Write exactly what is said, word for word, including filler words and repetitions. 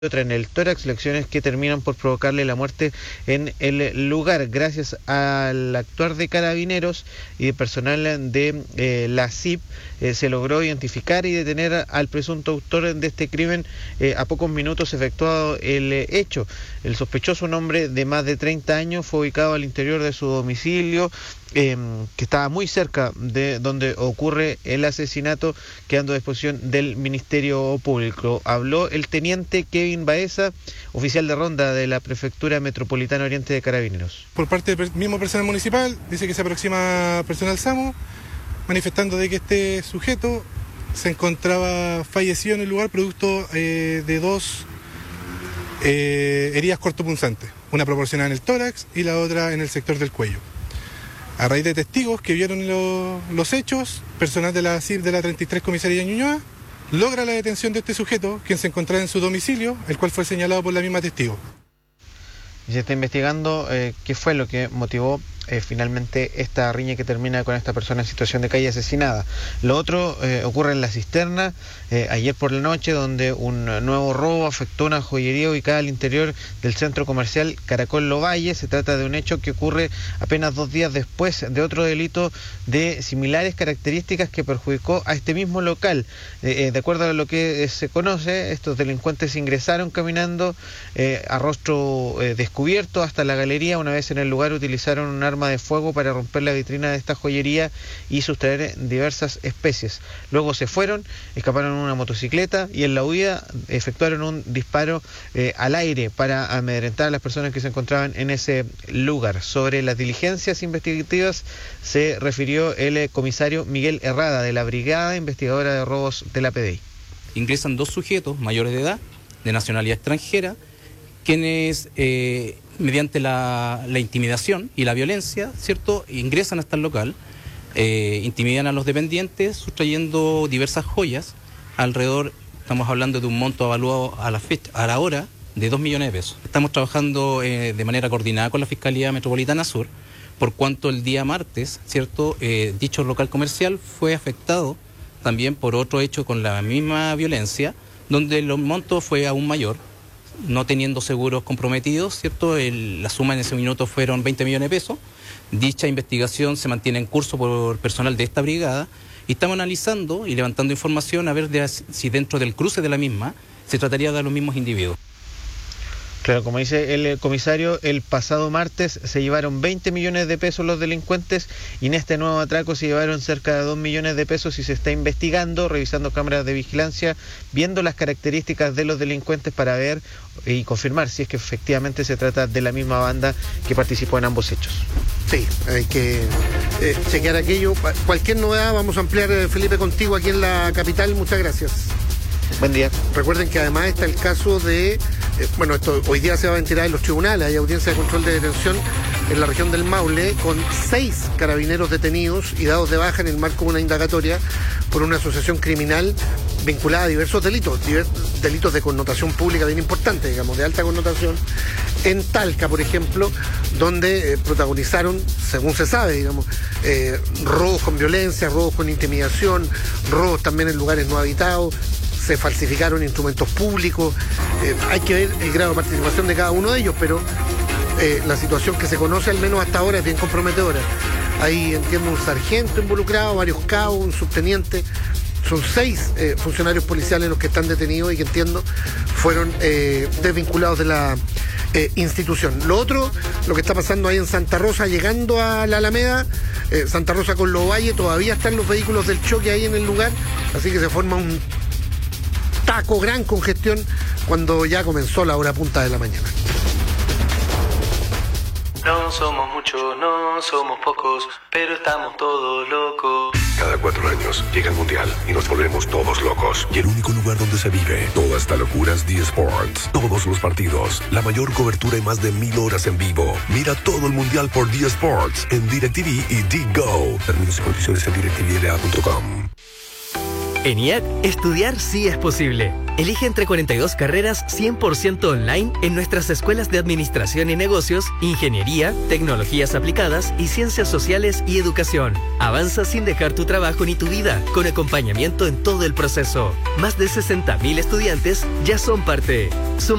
otra en el tórax, lesiones que terminan por provocarle la muerte en el lugar. Gracias al actuar de carabineros y de personal de eh, la C I P eh, se logró identificar y detener al presunto autor de este crimen eh, a pocos minutos efectuado el eh, hecho. El sospechoso, un hombre de más de treinta años, fue ubicado al interior de su domicilio, eh, que estaba muy cerca de donde ocurre el asesinato, quedando a disposición del Ministerio Público. Habló el teniente Kevin Baeza, oficial de ronda de la Prefectura Metropolitana Oriente de Carabineros. Por parte del mismo personal municipal, dice que se aproxima personal SAMU, manifestando de que este sujeto se encontraba fallecido en el lugar producto eh, de dos eh, heridas cortopunzantes, una proporcionada en el tórax y la otra en el sector del cuello. A raíz de testigos que vieron lo, los hechos, personal de la C I P de la treinta y tres Comisaría de Ñuñoa logra la detención de este sujeto, quien se encontraba en su domicilio, el cual fue señalado por la misma testigo. Y se está investigando eh, qué fue lo que motivó eh, finalmente esta riña que termina con esta persona en situación de calle asesinada. Lo otro eh, ocurre en La Cisterna, eh, ayer por la noche, donde un nuevo robo afectó una joyería ubicada al interior del centro comercial Caracol Lovalle. Se trata de un hecho que ocurre apenas dos días después de otro delito de similares características que perjudicó a este mismo local. Eh, eh, de acuerdo a lo que eh, se conoce, estos delincuentes ingresaron caminando eh, a rostro eh, descubierto hasta la galería. Una vez en el lugar utilizaron un arma de fuego para romper la vitrina de esta joyería y sustraer diversas especies. Luego se fueron, escaparon en una motocicleta y en la huida efectuaron un disparo eh, al aire para amedrentar a las personas que se encontraban en ese lugar. Sobre las diligencias investigativas se refirió el eh, comisario Miguel Herrada, de la Brigada Investigadora de Robos de la P D I. Ingresan dos sujetos mayores de edad, de nacionalidad extranjera, quienes eh, mediante la, la intimidación y la violencia, ¿cierto?, ingresan hasta el local, eh, intimidan a los dependientes, sustrayendo diversas joyas, alrededor, estamos hablando de un monto evaluado a la fecha, a la hora, de dos millones de pesos. Estamos trabajando eh, de manera coordinada con la Fiscalía Metropolitana Sur, por cuanto el día martes, ¿cierto?, eh, dicho local comercial fue afectado también por otro hecho con la misma violencia, donde el monto fue aún mayor, no teniendo seguros comprometidos, ¿cierto? El, la suma en ese minuto fueron veinte millones de pesos. Dicha investigación se mantiene en curso por personal de esta brigada y estamos analizando y levantando información a ver de, si dentro del cruce de la misma se trataría de los mismos individuos. Claro, como dice el comisario, el pasado martes se llevaron veinte millones de pesos los delincuentes y en este nuevo atraco se llevaron cerca de dos millones de pesos y se está investigando, revisando cámaras de vigilancia, viendo las características de los delincuentes para ver y confirmar si es que efectivamente se trata de la misma banda que participó en ambos hechos. Sí, hay que eh, chequear aquello. Cualquier novedad vamos a ampliar, eh, Felipe, contigo aquí en la capital. Muchas gracias. Buen día. Recuerden que además está el caso de, eh, bueno, esto hoy día se va a ventilar en los tribunales, hay audiencia de control de detención en la región del Maule, con seis carabineros detenidos y dados de baja en el marco de una indagatoria por una asociación criminal vinculada a diversos delitos, diversos delitos de connotación pública bien importante, digamos, de alta connotación, en Talca, por ejemplo, donde eh, protagonizaron, según se sabe, digamos, eh, robos con violencia, robos con intimidación, robos también en lugares no habitados, se falsificaron instrumentos públicos, eh, hay que ver el grado de participación de cada uno de ellos, pero eh, la situación que se conoce al menos hasta ahora es bien comprometedora. Hay, entiendo, un sargento involucrado, varios cabos, un subteniente, son seis eh, funcionarios policiales los que están detenidos y que, entiendo, fueron eh, desvinculados de la eh, institución. Lo otro, lo que está pasando ahí en Santa Rosa, llegando a la Alameda, eh, Santa Rosa con Lovalle, todavía están los vehículos del choque ahí en el lugar, así que se forma un taco, gran congestión cuando ya comenzó la hora punta de la mañana. No somos muchos, no somos pocos, pero estamos todos locos. Cada cuatro años llega el Mundial y nos volvemos todos locos. Y el único lugar donde se vive toda esta locura es D Sports. Todos los partidos, la mayor cobertura y más de mil horas en vivo. Mira todo el Mundial por D Sports en DirecTV y D Go. Términos y condiciones en direct t v l a punto com. En I A C, estudiar sí es posible. Elige entre cuarenta y dos carreras cien por ciento online en nuestras escuelas de Administración y Negocios, Ingeniería, Tecnologías Aplicadas y Ciencias Sociales y Educación. Avanza sin dejar tu trabajo ni tu vida, con acompañamiento en todo el proceso. Más de sesenta mil estudiantes ya son parte.